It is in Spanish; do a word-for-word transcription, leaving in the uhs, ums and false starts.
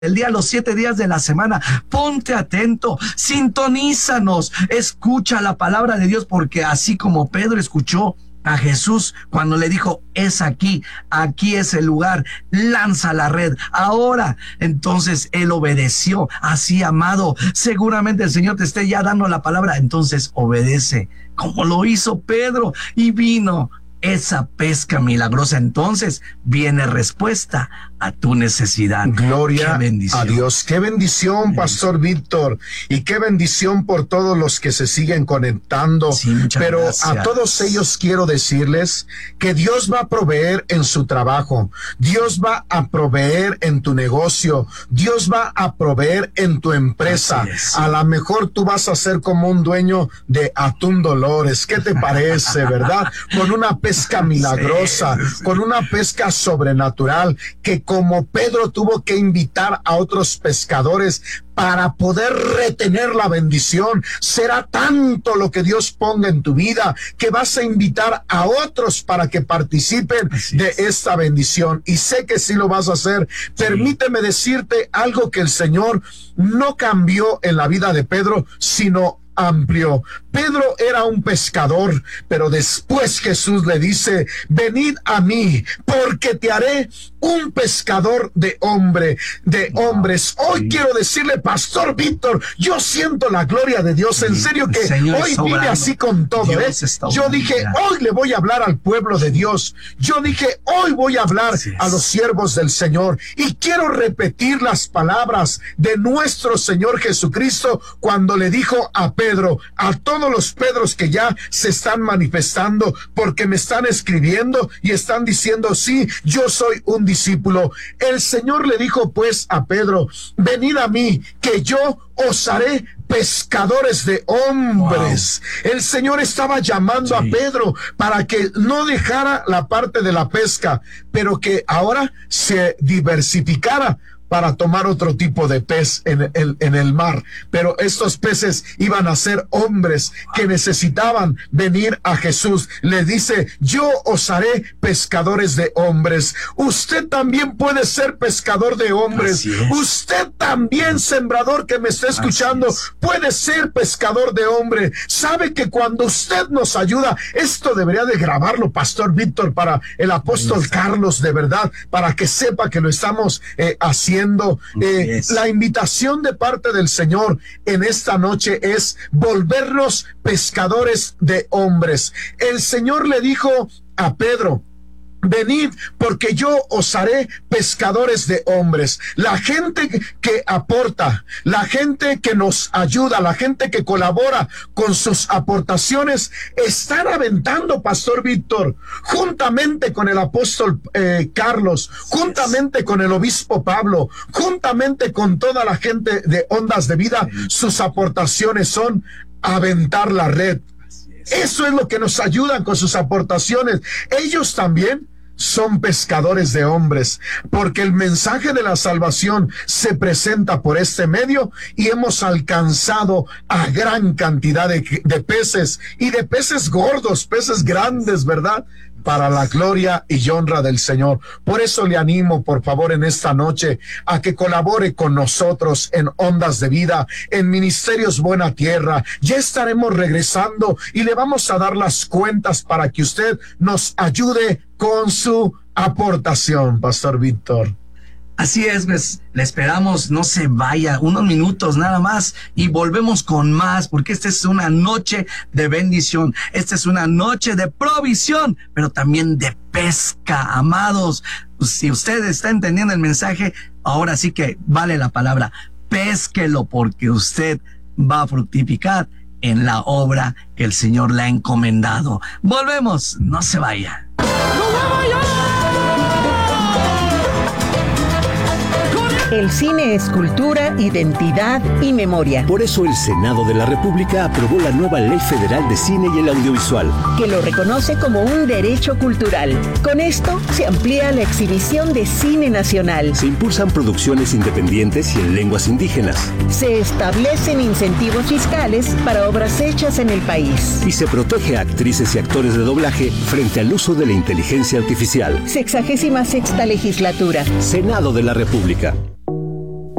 el día, los siete días de la semana. Ponte atento, sintonízanos, escucha la palabra de Dios, porque así como Pedro escuchó a Jesús cuando le dijo, es aquí, aquí es el lugar, lanza la red, ahora, entonces él obedeció. Así, amado, seguramente el Señor te esté ya dando la palabra, entonces obedece, como lo hizo Pedro, y vino esa pesca milagrosa. Entonces viene respuesta a tu necesidad. Gloria a Dios. Qué bendición, Pastor Víctor, y qué bendición por todos los que se siguen conectando. Sí, pero gracias. A todos ellos quiero decirles que Dios va a proveer en su trabajo, Dios va a proveer en tu negocio, Dios va a proveer en tu empresa. A lo mejor tú vas a ser como un dueño de Atún Dolores. ¿Qué te parece, verdad? Con una pesca milagrosa, sí, sí. con una pesca sobrenatural, que como Pedro tuvo que invitar a otros pescadores para poder retener la bendición. Será tanto lo que Dios ponga en tu vida que vas a invitar a otros para que participen de esta bendición. Y sé que sí lo vas a hacer. Sí. Permíteme decirte algo que el Señor no cambió en la vida de Pedro, sino amplio. Pedro era un pescador, pero después Jesús le dice, venid a mí, porque te haré un pescador de hombre, de wow, hombres. Hoy sí. quiero decirle, Pastor Víctor, yo siento la gloria de Dios. Sí, en serio que hoy vine así con todo, ¿eh? Yo dije, hoy le voy a hablar al pueblo de Dios. Yo dije, hoy voy a hablar a los siervos del Señor. Y quiero repetir las palabras de nuestro Señor Jesucristo cuando le dijo a Pedro, a todos los Pedros que ya se están manifestando, porque me están escribiendo y están diciendo, sí, yo soy un discípulo. El Señor le dijo pues a Pedro, venid a mí, que yo os haré pescadores de hombres. Wow. El Señor estaba llamando sí. a Pedro para que no dejara la parte de la pesca, pero que ahora se diversificara para tomar otro tipo de pez en el, en el mar. Pero estos peces iban a ser hombres que necesitaban venir a Jesús. Le dice, yo os haré pescadores de hombres. Usted también puede ser pescador de hombres. Usted también, sembrador que me está escuchando, puede ser pescador de hombres. Sabe que cuando usted nos ayuda, esto debería de grabarlo, Pastor Víctor, para el apóstol Carlos, de verdad, para que sepa que lo estamos eh, haciendo. Eh, yes. La invitación de parte del Señor en esta noche es volvernos pescadores de hombres. El Señor le dijo a Pedro, venid, porque yo os haré pescadores de hombres. La gente que aporta, la gente que nos ayuda, la gente que colabora con sus aportaciones, están aventando, Pastor Víctor, juntamente con el apóstol eh, Carlos, juntamente con el obispo Pablo, juntamente con toda la gente de Ondas de Vida, sus aportaciones son aventar la red. Eso es lo que nos ayudan con sus aportaciones. Ellos también son pescadores de hombres, porque el mensaje de la salvación se presenta por este medio y hemos alcanzado a gran cantidad de, de peces, y de peces gordos, peces grandes, ¿verdad? Para la gloria y honra del Señor. Por eso le animo, por favor, en esta noche a que colabore con nosotros en Ondas de Vida, en Ministerios Buena Tierra. Ya estaremos regresando y le vamos a dar las cuentas para que usted nos ayude con su aportación, Pastor Víctor. Así es, pues, le esperamos, no se vaya, unos minutos nada más y volvemos con más, porque esta es una noche de bendición, esta es una noche de provisión, pero también de pesca, amados. Si usted está entendiendo el mensaje, ahora sí que vale la palabra, pésquelo, porque usted va a fructificar en la obra que el Señor le ha encomendado. Volvemos, no se vaya. ¡No vaya! El cine es cultura, identidad y memoria. Por eso el Senado de la República aprobó la nueva Ley Federal de Cine y el Audiovisual, que lo reconoce como un derecho cultural. Con esto se amplía la exhibición de cine nacional. Se impulsan producciones independientes y en lenguas indígenas. Se establecen incentivos fiscales para obras hechas en el país. Y se protege a actrices y actores de doblaje frente al uso de la inteligencia artificial. Sexagésima sexta legislatura. Senado de la República.